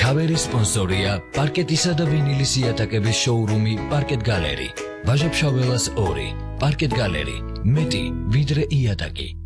ქავერის სპონსორია პარკეტისა და ვინილის იატაკების შოურუმი პარკეტ გალერი. ვაჟა-ფშაველას 2. პარკეტ გალერი. მეტი ვიდრე იატაკი.